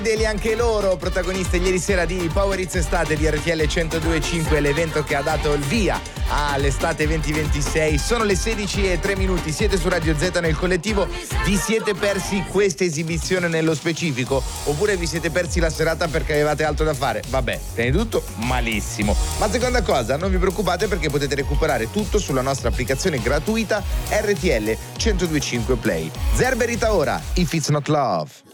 Fedeli anche loro, protagoniste ieri sera di Power Hits Estate di RTL 102.5, l'evento che ha dato il via all'estate 2026. Sono le 16:03, siete su Radio Z nel collettivo. Vi siete persi questa esibizione nello specifico? Oppure vi siete persi la serata perché avevate altro da fare? Vabbè, prima di tutto, malissimo. Ma seconda cosa, non vi preoccupate perché potete recuperare tutto sulla nostra applicazione gratuita RTL 102.5 Play. Zerberita ora, If It's Not Love.